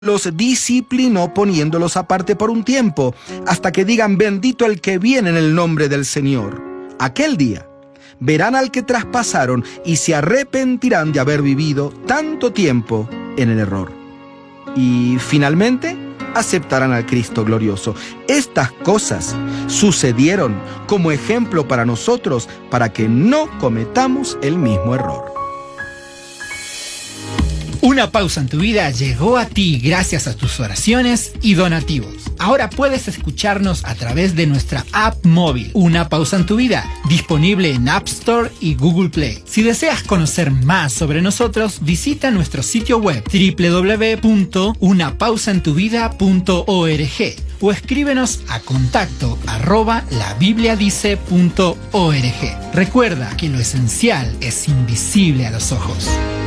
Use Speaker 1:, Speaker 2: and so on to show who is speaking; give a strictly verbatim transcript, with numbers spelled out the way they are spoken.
Speaker 1: los disciplinó poniéndolos aparte por un tiempo, hasta que digan bendito el que viene en el nombre del Señor. Aquel día verán al que traspasaron y se arrepentirán de haber vivido tanto tiempo en el error. Y finalmente aceptarán al Cristo glorioso. Estas cosas sucedieron como ejemplo para nosotros, para que no cometamos el mismo error.
Speaker 2: Una pausa en tu vida llegó a ti gracias a tus oraciones y donativos. Ahora puedes escucharnos a través de nuestra app móvil, Una Pausa en tu Vida, disponible en App Store y Google Play. Si deseas conocer más sobre nosotros, visita nuestro sitio web doble u doble u doble u punto una pausa en tu vida punto org o escríbenos a contacto arroba la biblia dice punto org. Recuerda que lo esencial es invisible a los ojos.